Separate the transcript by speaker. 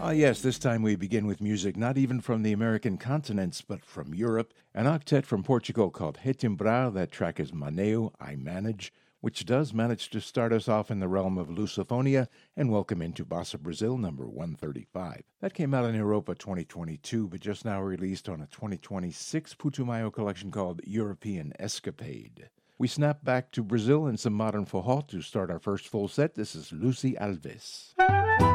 Speaker 1: Yes, this time we begin with music not even from the American continents, but from Europe. An octet from Portugal called Retimbrar. That track is Maneu, I Manage, which does manage to start us off in the realm of Lusophonia and welcome into Bossa Brazil number 135. That came out in Europa 2022, but just now released on a 2026 Putumayo collection called European Escapade. We snap back to Brazil and some modern forró to start our first full set. This is Lucy Alves.